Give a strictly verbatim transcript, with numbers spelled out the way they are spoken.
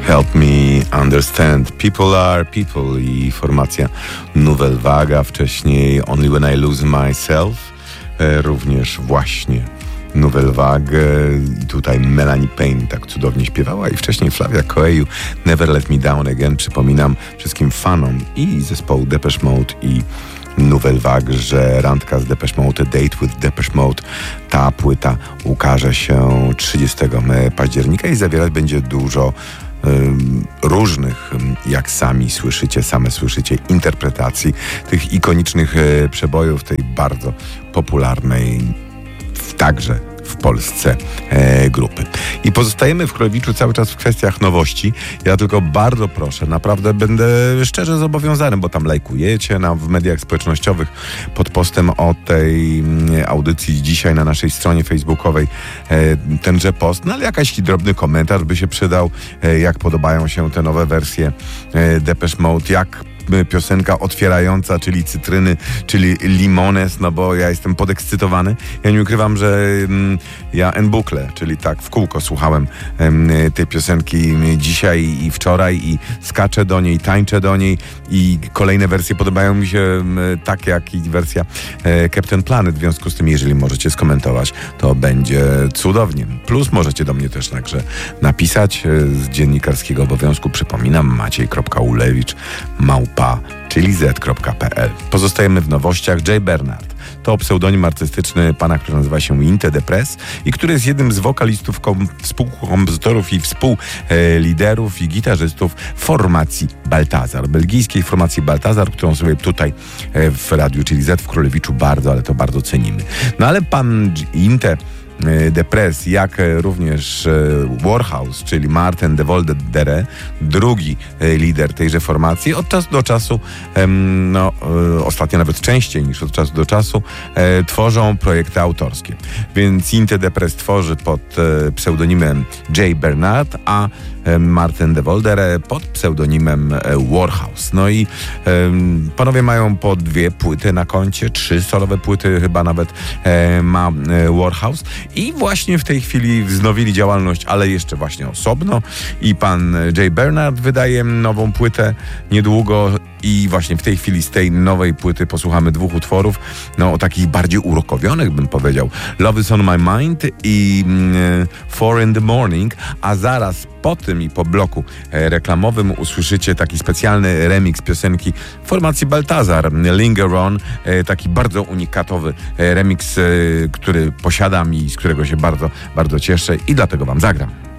Help Me Understand. People Are People i formacja Nouvelle Vague, a wcześniej Only When I Lose Myself, e, również właśnie Nouvelle Vague i tutaj Melanie Payne tak cudownie śpiewała i wcześniej Flavia Coelho Never Let Me Down Again. Przypominam wszystkim fanom i zespołu Depeche Mode i Nouvelle Vague, że randka z Depeche Mode, Date with Depeche Mode, ta płyta ukaże się trzydziestego października i zawierać będzie dużo um, różnych, jak sami słyszycie, same słyszycie, interpretacji tych ikonicznych e, przebojów tej bardzo popularnej w, także w Polsce e, grupy. I pozostajemy w Królewiczu cały czas w kwestiach nowości. Ja tylko bardzo proszę, naprawdę będę szczerze zobowiązany, bo tam lajkujecie na, w mediach społecznościowych pod postem o tej mm, audycji dzisiaj na naszej stronie facebookowej e, tenże post, no ale jakiś drobny komentarz by się przydał, e, jak podobają się te nowe wersje e, Depeche Mode, jak piosenka otwierająca, czyli Cytryny, czyli Limones, no bo ja jestem podekscytowany. Ja nie ukrywam, że mm, ja en boucle, czyli tak w kółko słuchałem em, tej piosenki dzisiaj i wczoraj i skaczę do niej, tańczę do niej i kolejne wersje podobają mi się em, tak jak i wersja e, Captain Planet. W związku z tym, jeżeli możecie skomentować, to będzie cudownie. Plus możecie do mnie też także napisać e, z dziennikarskiego obowiązku. Przypominam, maciej.ulewicz małpa czyli z kropka p l. Pozostajemy w nowościach. Jay Bernard to pseudonim artystyczny pana, który nazywa się Inte Depress i który jest jednym z wokalistów, kom, współkompozytorów i współliderów i gitarzystów formacji Baltazar, belgijskiej formacji Baltazar, którą sobie tutaj w Radiu czyli Z w Królewiczu bardzo, ale to bardzo cenimy. No ale pan Inte Depress, jak również Warhouse, czyli Martin de Voldere, drugi lider tejże formacji, od czasu do czasu, no ostatnio nawet częściej niż od czasu do czasu, tworzą projekty autorskie. Więc Inte Depress tworzy pod pseudonimem Jay Bernard, a Martin de Voldere pod pseudonimem Warhouse. No i um, panowie mają po dwie płyty na koncie, trzy solowe płyty chyba nawet e, ma e, Warhouse i właśnie w tej chwili wznowili działalność, ale jeszcze właśnie osobno i pan Jay Bernard wydaje nową płytę niedługo i właśnie w tej chwili z tej nowej płyty posłuchamy dwóch utworów, no takich bardziej urokowionych bym powiedział. Love is on my mind i mm, Four in the morning, a zaraz po tym i po bloku e, reklamowym usłyszycie taki specjalny remix piosenki formacji Baltazar, Linger On, e, taki bardzo unikatowy e, remix, e, który posiadam i z którego się bardzo, bardzo cieszę i dlatego wam zagram.